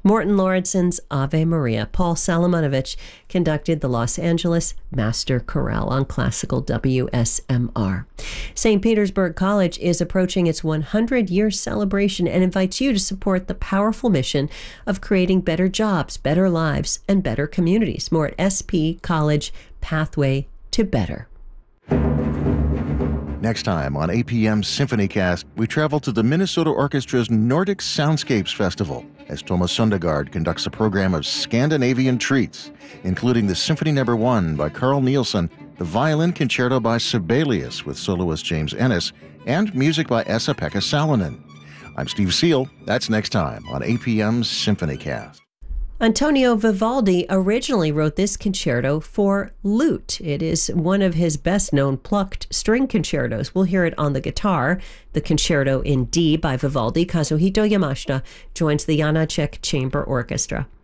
Morton Lauridsen's Ave Maria. Paul Salomonovich conducted the Los Angeles Master Chorale on classical WSMR. St. Petersburg College is approaching its 100-year celebration and invites you to support the powerful mission of creating better jobs, better lives, and better communities. More at SP College Pathway to Better. Next time on APM SymphonyCast, we travel to the Minnesota Orchestra's Nordic Soundscapes Festival as Thomas Sundegard conducts a program of Scandinavian treats, including the Symphony No. 1 by Carl Nielsen, the Violin Concerto by Sibelius with soloist James Ennis, and music by Esa-Pekka Salonen. I'm Steve Seal. That's next time on APM SymphonyCast. Antonio Vivaldi originally wrote this concerto for lute. It is one of his best-known plucked string concertos. We'll hear it on the guitar. The Concerto in D by Vivaldi. Kazuhito Yamashita joins the Janacek Chamber Orchestra.